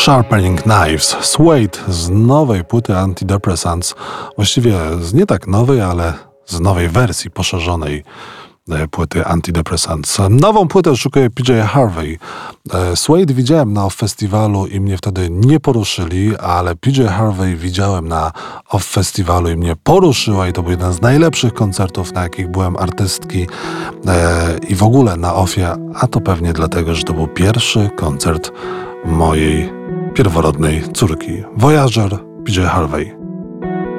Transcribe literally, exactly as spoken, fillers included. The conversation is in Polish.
Sharpening Knives, Suede z nowej płyty Antidepressants, właściwie z nie tak nowej, ale z nowej wersji poszerzonej płyty Antidepressants. Nową płytę szukuje P J Harvey. Suede widziałem na Off Festiwalu i mnie wtedy nie poruszyli, ale P J Harvey widziałem na Off Festiwalu i mnie poruszyła i to był jeden z najlepszych koncertów, na jakich byłem artystki i w ogóle na Offie, a to pewnie dlatego, że to był pierwszy koncert mojej pierworodnej córki. Voyager, P J Harvey.